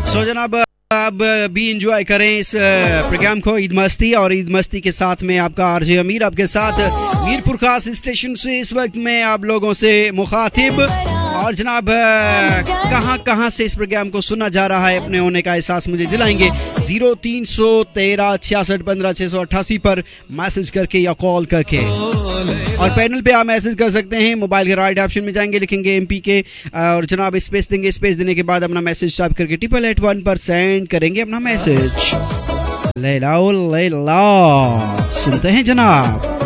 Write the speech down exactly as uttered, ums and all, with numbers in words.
सो जनाब अब भी इंजॉय करें इस प्रोग्राम को ईद मस्ती, और ईद मस्ती के साथ में आपका आरजे अमीर आपके साथ मीरपुर खास स्टेशन से इस वक्त में आप लोगों से मुखातिब। और जनाब कहां कहां से इस प्रोग्राम को सुना जा रहा है अपने होने का एहसास मुझे दिलाएंगे जीरो तीन सौ तेरह छियासठ पंद्रह छह सौ अट्ठासी पर मैसेज करके या कॉल करके। और पैनल पे आप मैसेज कर सकते हैं, मोबाइल के राइट ऑप्शन में जाएंगे, लिखेंगे एमपी के और जनाब स्पेस देंगे, स्पेस देने के बाद अपना मैसेज टाइप करके ट्रिपल एट वन पर सेंड करेंगे अपना मैसेज। ले लाओ ले लाओ, सुनते हैं जनाब।